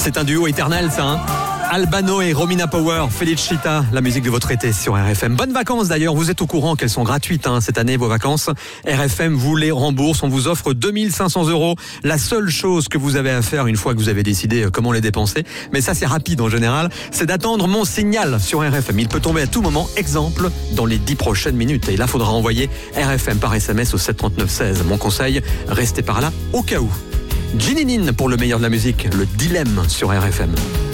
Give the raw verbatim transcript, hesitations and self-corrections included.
C'est un duo éternel, ça, hein. Albano et Romina Power, Felicita, la musique de votre été sur R F M. Bonnes vacances d'ailleurs, vous êtes au courant qu'elles sont gratuites hein, cette année, vos vacances. R F M vous les rembourse, on vous offre deux mille cinq cents euros. La seule chose que vous avez à faire une fois que vous avez décidé comment les dépenser, mais ça c'est rapide en général, c'est d'attendre mon signal sur R F M. Il peut tomber à tout moment, exemple, dans les dix prochaines minutes. Et là, il faudra envoyer R F M par S M S au sept trente-neuf seize. Mon conseil, restez par là au cas où. Ginny Nin pour le meilleur de la musique, le dilemme sur R F M.